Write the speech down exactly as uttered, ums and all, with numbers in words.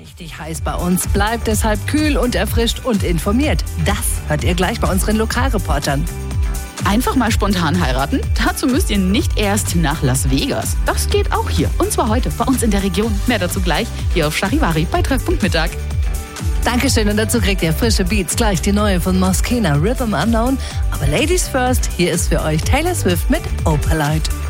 Richtig heiß bei uns. Bleibt deshalb kühl und erfrischt und informiert. Das hört ihr gleich bei unseren Lokalreportern. Einfach mal spontan heiraten? Dazu müsst ihr nicht erst nach Las Vegas. Das geht auch hier. Und zwar heute bei uns in der Region. Mehr dazu gleich hier auf Charivari bei Treffpunkt Mittag. Dankeschön, und dazu kriegt ihr frische Beats. Gleich die neue von Moschino, Rhythm Unknown. Aber Ladies first, hier ist für euch Taylor Swift mit Opalite.